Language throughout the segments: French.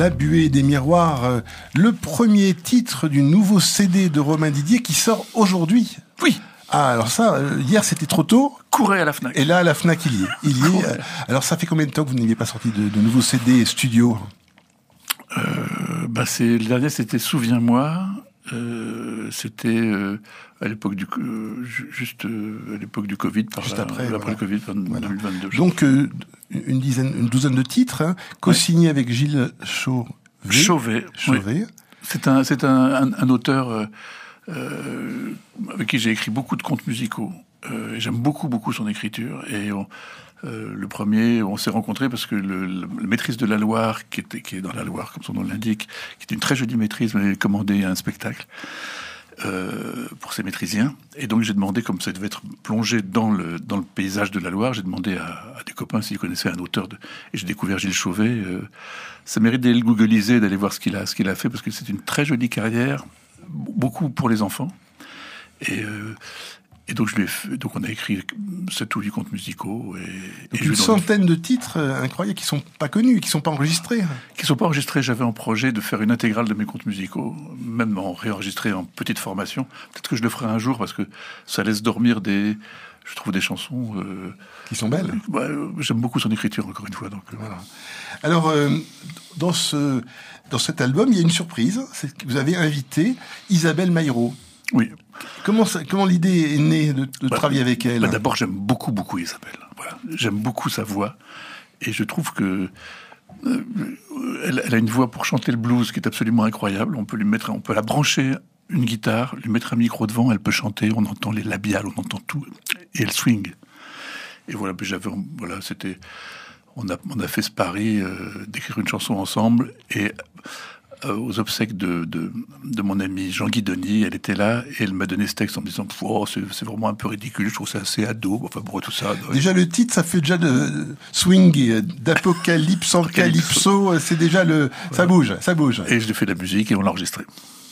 La buée des miroirs, le premier titre du nouveau CD de Romain Didier qui sort aujourd'hui. Oui. Ah, alors ça, hier c'était trop tôt. Courez à la Fnac. Et là, à la Fnac, il y est. Alors ça fait combien de temps que vous n'aviez pas sorti de nouveaux CD studio? Le dernier, c'était Souviens-moi. C'était à l'époque du à l'époque du Covid, après le Covid, 2022. Donc une douzaine de titres, co-signés avec Gilles Chauvet. Oui. C'est un auteur avec qui j'ai écrit beaucoup de contes musicaux. Et j'aime beaucoup son écriture. Et le premier, on s'est rencontrés parce que la maîtrise de la Loire, qui est dans la Loire, comme son nom l'indique, qui est une très jolie maîtrise, m'avait commandé un spectacle pour ses maîtrisiens. Et donc j'ai demandé, comme ça devait être plongé dans le paysage de la Loire, j'ai demandé à des copains s'ils connaissaient un auteur et j'ai découvert Gilles Chauvet. Ça mérite d'aller le googliser, d'aller voir ce qu'il a fait, parce que c'est une très jolie carrière, beaucoup pour les enfants. Et donc on a écrit 7 ou 8 contes musicaux. Donc une centaine de titres incroyables qui sont pas connus, qui sont pas enregistrés. Qui sont pas enregistrés. J'avais en projet de faire une intégrale de mes contes musicaux, même en réenregistrer en petite formation. Peut-être que je le ferai un jour parce que ça laisse dormir je trouve des chansons qui sont belles. J'aime beaucoup son écriture, encore une fois. Donc voilà. Alors dans cet album, il y a une surprise, c'est que vous avez invité Isabelle Maïro. Oui. Comment l'idée est née de travailler avec elle? D'abord, j'aime beaucoup Isabelle. Voilà. J'aime beaucoup sa voix. Et je trouve que elle a une voix pour chanter le blues qui est absolument incroyable. On peut la brancher une guitare, lui mettre un micro devant, elle peut chanter, on entend les labiales, on entend tout. Et elle swing. Et voilà, on a fait ce pari d'écrire une chanson ensemble. Et aux obsèques de mon ami Jean Guidoni, elle était là et elle m'a donné ce texte en me disant c'est vraiment un peu ridicule, je trouve ça assez ado, tout ça. Déjà le titre, ça fait déjà de swing, d'apocalypse en calypso, c'est déjà ça bouge. Et je lui ai fait de la musique et on l'a enregistré.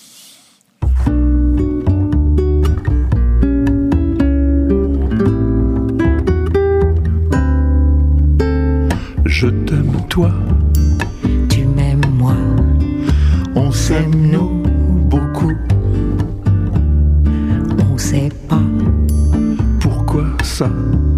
Je t'aime toi, tu m'aimes moi. On s'aime, nous, beaucoup. On sait pas pourquoi ça.